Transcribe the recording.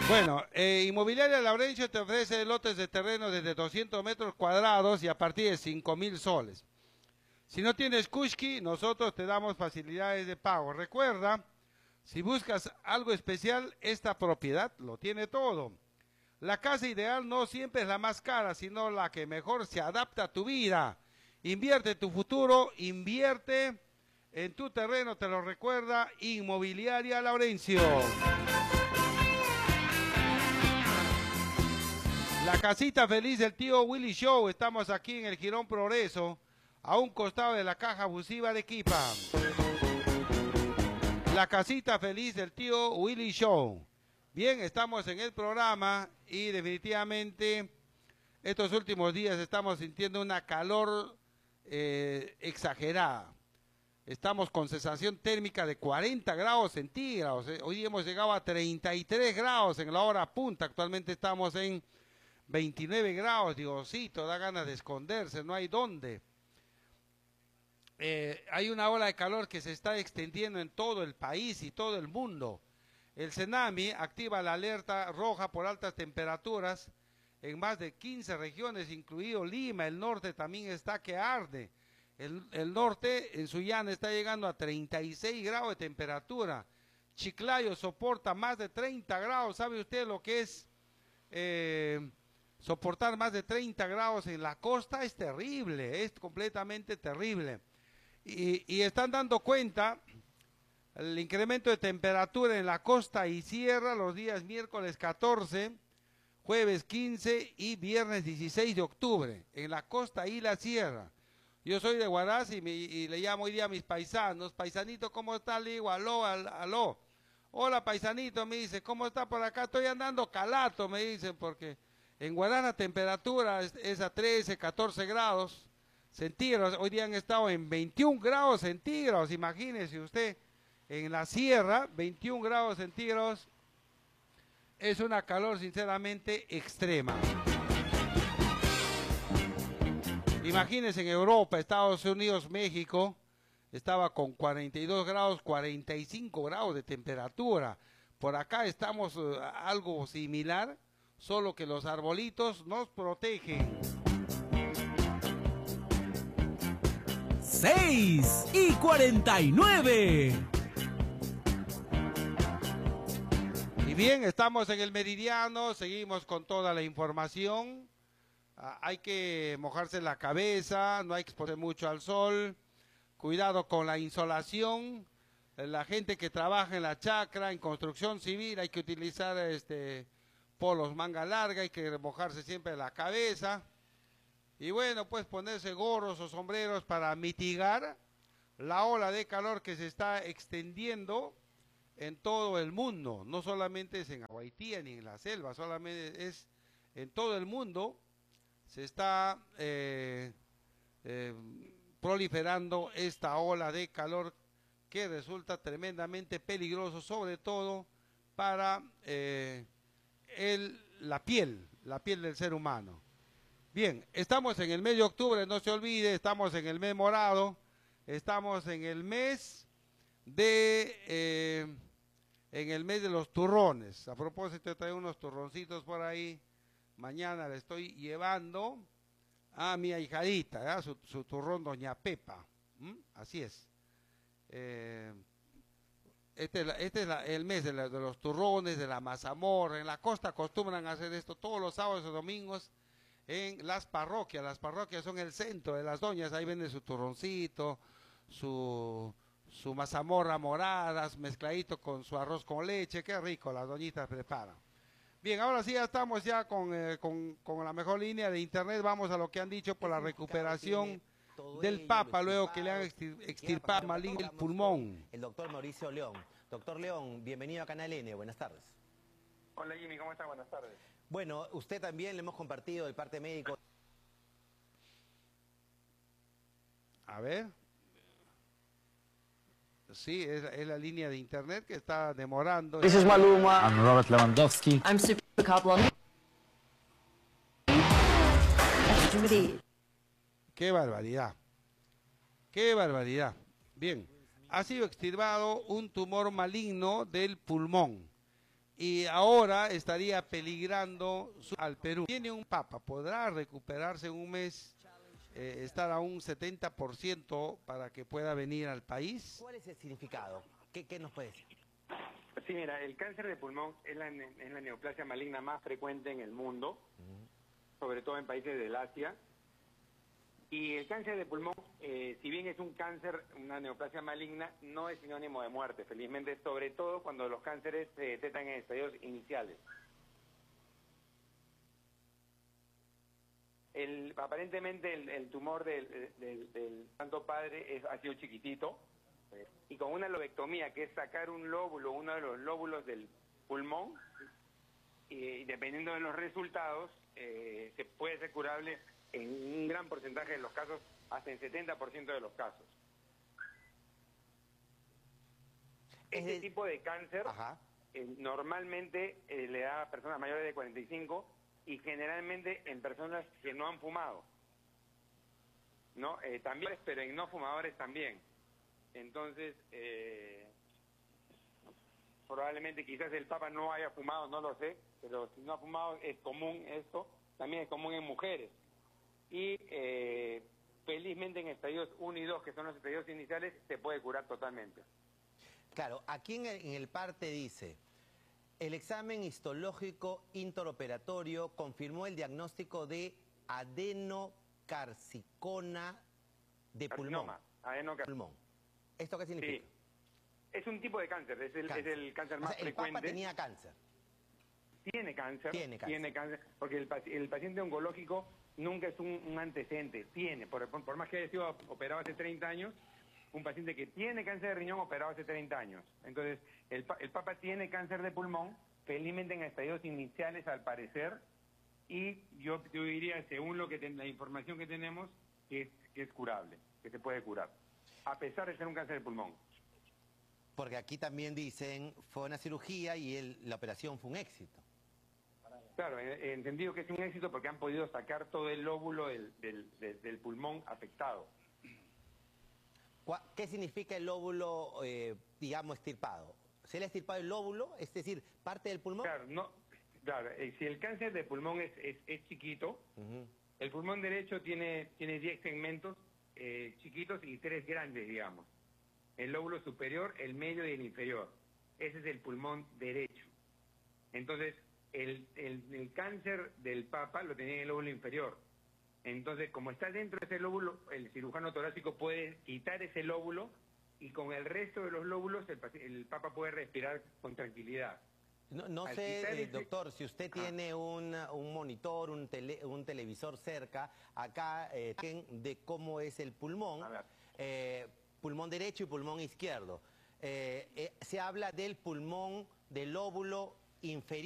Bueno, Inmobiliaria Laurencio te ofrece lotes de terreno desde 200 metros cuadrados y a partir de 5.000 soles. Si no tienes Kushki, nosotros te damos facilidades de pago. Recuerda, si buscas algo especial, esta propiedad lo tiene todo. La casa ideal no siempre es la más cara, sino la que mejor se adapta a tu vida. Invierte en tu futuro, invierte en tu terreno, te lo recuerda Inmobiliaria Laurencio. La casita feliz del tío Willy Show, estamos aquí en el Jirón Progreso, a un costado de la caja abusiva de Arequipa. La casita feliz del tío Willy Show. Bien, estamos en el programa y definitivamente estos últimos días estamos sintiendo una calor exagerada. Estamos con sensación térmica de 40 grados centígrados. Hoy hemos llegado a 33 grados en la hora punta. Actualmente estamos en 29 grados, Diosito, da ganas de esconderse, no hay dónde. Hay una ola de calor que se está extendiendo en todo el país y todo el mundo. El Senami activa la alerta roja por altas temperaturas en más de 15 regiones, incluido Lima. El norte también está que arde. El norte en Sullana está llegando a 36 grados de temperatura. Chiclayo soporta más de 30 grados. ¿Sabe usted lo que es soportar más de 30 grados en la costa? Es terrible, es completamente terrible. Y están dando cuenta el incremento de temperatura en la costa y sierra los días miércoles 14, jueves 15 y viernes 16 de octubre, en la costa y la sierra. Yo soy de Huaraz y le llamo hoy día a mis paisanos. Paisanito, ¿cómo está? Le digo, aló, aló. Hola, paisanito, me dice, ¿cómo está por acá? Estoy andando calato, me dicen, porque en Huaraz la temperatura es a 13, 14 grados centígrados. Hoy día han estado en 21 grados centígrados, imagínese usted. En la sierra, 21 grados centígrados, es una calor sinceramente extrema. Imagínense en Europa, Estados Unidos, México, estaba con 42 grados, 45 grados de temperatura. Por acá estamos algo similar, solo que los arbolitos nos protegen. 6:49. Y bien, estamos en el meridiano, seguimos con toda la información. Hay que mojarse la cabeza, no hay que exponer mucho al sol, cuidado con la insolación. La gente que trabaja en la chacra, en construcción civil, hay que utilizar polos manga larga, hay que mojarse siempre la cabeza. Y bueno, pues ponerse gorros o sombreros para mitigar la ola de calor que se está extendiendo en todo el mundo. No solamente es en Aguaitía ni en la selva, solamente es en todo el mundo. Se está proliferando esta ola de calor que resulta tremendamente peligroso, sobre todo para la piel del ser humano. Bien, estamos en el mes de octubre, no se olvide, estamos en el mes morado, estamos en el mes de los turrones. A propósito, traigo unos turroncitos por ahí. Mañana le estoy llevando a mi ahijadita, su turrón Doña Pepa. Así es. Este es el mes de los turrones, de la mazamorra. En la costa acostumbran a hacer esto todos los sábados y domingos en las parroquias. Las parroquias son el centro de las doñas. Ahí venden su turroncito, su mazamorra morada, mezcladito con su arroz con leche. Qué rico, las doñitas preparan. Bien, ahora sí ya estamos ya con la mejor línea de internet. Vamos a lo que han dicho por la recuperación del Papa luego que le han extirpado maligno el pulmón. El doctor Mauricio León. Doctor León, bienvenido a Canal N, buenas tardes. Hola Jimmy, ¿cómo está? Buenas tardes. Bueno, usted también le hemos compartido el parte médico. A ver. Sí, es la línea de internet que está demorando. This is Maluma. I'm Robert Lewandowski. I'm Super Kaplon. Qué barbaridad. Qué barbaridad. Bien, ha sido extirpado un tumor maligno del pulmón. y ahora estaría peligrando al Perú. Tiene un papa, podrá recuperarse en un mes, estar a un 70% para que pueda venir al país. ¿Cuál es el significado? ¿Qué nos puede decir? Sí, mira, el cáncer de pulmón es la neoplasia maligna más frecuente en el mundo, sobre todo en países del Asia. Y el cáncer de pulmón, si bien es un cáncer, una neoplasia maligna, no es sinónimo de muerte, felizmente, sobre todo cuando los cánceres se detectan en estadios iniciales. Aparentemente el tumor del Santo Padre ha sido chiquitito, y con una lobectomía, que es sacar un lóbulo, uno de los lóbulos del pulmón, y dependiendo de los resultados, se puede ser curable en un gran porcentaje de los casos, hasta en 70% de los casos. Este tipo de cáncer normalmente le da a personas mayores de 45 y generalmente en personas que no han fumado, ¿no? También, pero en no fumadores también. Entonces, probablemente quizás el Papa no haya fumado, no lo sé, pero si no ha fumado es común esto, también es común en mujeres. Y felizmente en estadios 1 y 2, que son los estadios iniciales, se puede curar totalmente. Claro, aquí en el parte dice, el examen histológico interoperatorio confirmó el diagnóstico de adenocarcinoma de pulmón. Pulmón. ¿Esto qué significa? Sí. Es un tipo de cáncer, es el cáncer más frecuente. El Papa tenía cáncer. Tiene cáncer, porque el paciente oncológico nunca es un antecedente, tiene, por más que haya sido operado hace 30 años, un paciente que tiene cáncer de riñón operado hace 30 años. Entonces, el Papa tiene cáncer de pulmón, felizmente en estadios iniciales al parecer, y yo diría, según la información que tenemos, que es curable, que se puede curar, a pesar de ser un cáncer de pulmón. Porque aquí también dicen, fue una cirugía y la operación fue un éxito. Claro, he entendido que es un éxito porque han podido sacar todo el lóbulo del pulmón afectado. ¿Qué significa el lóbulo, digamos, extirpado? ¿Se le ha extirpado el lóbulo, es decir, parte del pulmón? Claro, si el cáncer de pulmón es chiquito, el pulmón derecho tiene 10 segmentos chiquitos y 3 grandes, digamos. El lóbulo superior, el medio y el inferior. Ese es el pulmón derecho. Entonces, el cáncer del Papa lo tenía en el lóbulo inferior. Entonces, como está dentro de ese lóbulo, el cirujano torácico puede quitar ese lóbulo y con el resto de los lóbulos el Papa puede respirar con tranquilidad. No sé, doctor, si usted tiene un monitor, un televisor cerca, acá de cómo es el pulmón, pulmón derecho y pulmón izquierdo. Se habla del pulmón del lóbulo inferior.